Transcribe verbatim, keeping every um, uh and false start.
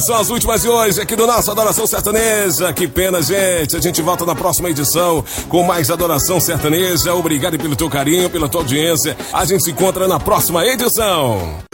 Essas são as últimas de hoje aqui do nosso Adoração Sertaneja. Que pena, gente. A gente volta na próxima edição com mais Adoração Sertaneja. Obrigado pelo teu carinho, pela tua audiência. A gente se encontra na próxima edição.